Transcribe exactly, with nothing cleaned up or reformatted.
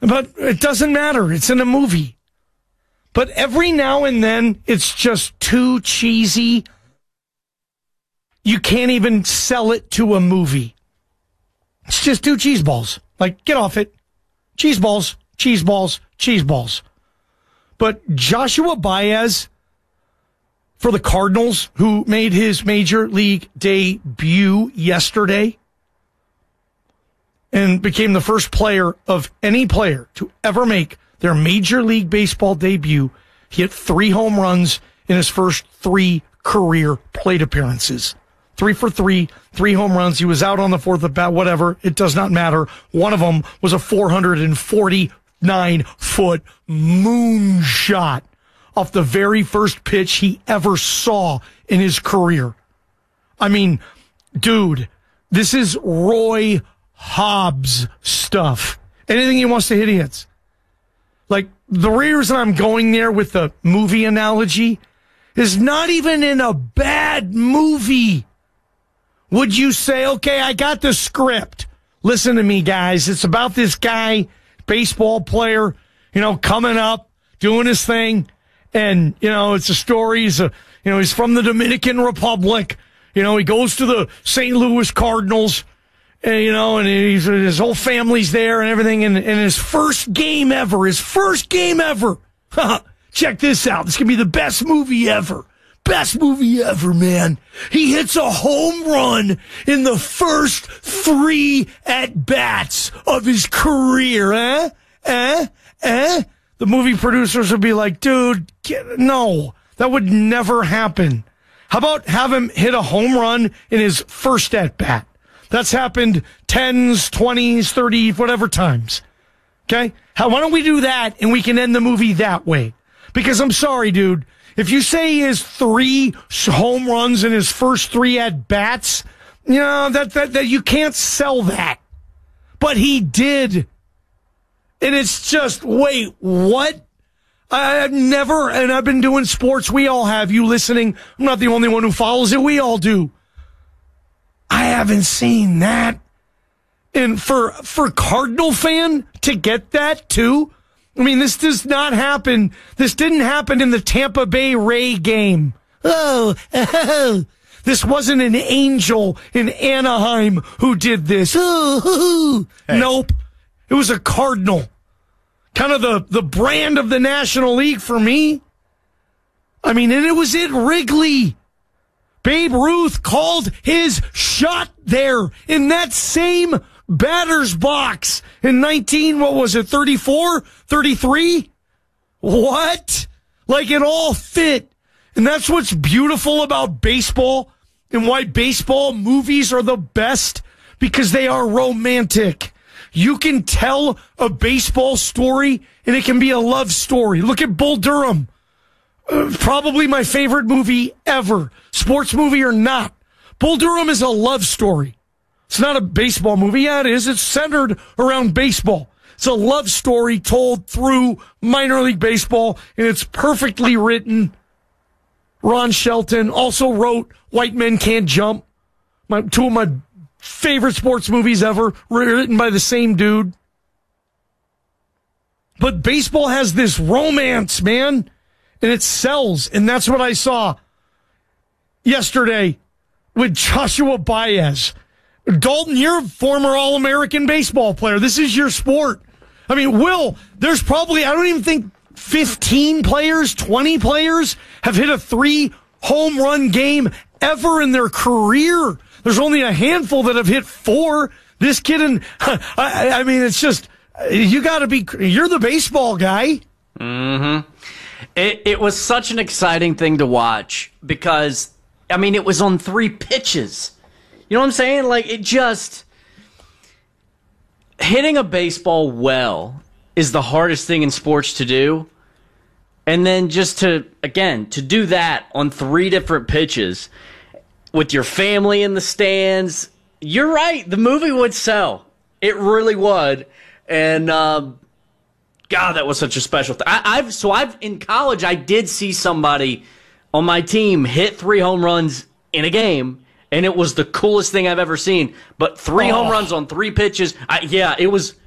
But it doesn't matter. It's in a movie. But every now and then, it's just too cheesy. You can't even sell it to a movie. It's just two cheese balls. Like, get off it. Cheese balls, cheese balls, cheese balls. But Joshua Baez for the Cardinals, who made his major league debut yesterday and became the first player of any player to ever make their Major League Baseball debut. He hit three home runs in his first three career plate appearances. Three for three, three home runs. He was out on the fourth at bat, whatever. It does not matter. One of them was a four hundred forty-nine foot moonshot off the very first pitch he ever saw in his career. I mean, dude, this is Roy Hobbs stuff. Anything he wants to hit, he hits. Like, the reason I'm going there with the movie analogy is not even in a bad movie would you say, okay, I got the script. Listen to me, guys. It's about this guy, baseball player, you know, coming up, doing his thing. And, you know, it's a story. He's, a, you know, he's from the Dominican Republic. You know, he goes to the Saint Louis Cardinals. And, you know, and he's, his whole family's there and everything. And, and his first game ever, his first game ever. Check this out. This could be the best movie ever. Best movie ever, man. He hits a home run in the first three at-bats of his career. Eh? Eh? Eh? The movie producers would be like, dude, get, no, that would never happen. How about have him hit a home run in his first at-bat? That's happened tens, twenties, thirties, whatever times. Okay? How, why don't we do that and we can end the movie that way? Because I'm sorry, dude. If you say he has three home runs in his first three at-bats, you know, that, that, that you can't sell that. But he did. And it's just, wait, what? I've never, and I've been doing sports. We all have. You listening, I'm not the only one who follows it. We all do. I haven't seen that. And for, for Cardinal fan to get that too, I mean, this does not happen. This didn't happen in the Tampa Bay Ray game. Oh, oh. This wasn't an Angel in Anaheim who did this. Oh, oh. Hey. Nope. It was a Cardinal. Kind of the, the brand of the National League for me. I mean, and it was at Wrigley. Babe Ruth called his shot there in that same batter's box in nineteen, what was it, thirty-four, thirty-three? What? Like, it all fit. And that's what's beautiful about baseball and why baseball movies are the best, because they are romantic. You can tell a baseball story and it can be a love story. Look at Bull Durham. Uh, probably my favorite movie ever. Sports movie or not. Bull Durham is a love story. It's not a baseball movie. Yeah, it is. It's centered around baseball. It's a love story told through minor league baseball, and it's perfectly written. Ron Shelton also wrote White Men Can't Jump, my, two of my favorite sports movies ever, written by the same dude. But baseball has this romance, man, and it sells, and that's what I saw yesterday with Joshua Baez. Dalton, you're a former All-American baseball player. This is your sport. I mean, Will, there's probably, I don't even think fifteen players, twenty players have hit a three home run game ever in their career. There's only a handful that have hit four. This kid, and I, I mean, it's just, you got to be, you're the baseball guy. Mm-hmm. It, it was such an exciting thing to watch because, I mean, it was on three pitches. You know what I'm saying? Like, it just... Hitting a baseball well is the hardest thing in sports to do. And then just to, again, to do that on three different pitches with your family in the stands, you're right. The movie would sell. It really would. And, um, God, that was such a special thing. I've, so I've, in college, I did see somebody on my team hit three home runs in a game. And it was the coolest thing I've ever seen. But three oh. home runs on three pitches, I, yeah, it was